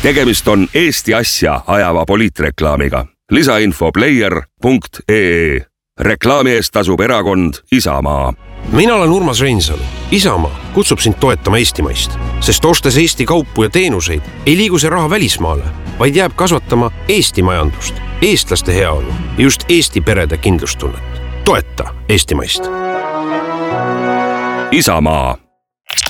tegemist on Eesti asja ajava poliitreklaamiga. Lisainfo player.ee. Reklaami eest tasub erakond Isamaa. Mina olen Urmas Reinsalu. Isamaa kutsub sind toetama eestimaist, sest ostes Eesti kaupu ja teenuseid ei liigu see raha välismaale, vaid jääb kasvatama Eesti majandust, eestlaste heaolu ja just Eesti perede kindlustunnet. Toeta eestimaist. Isamaa.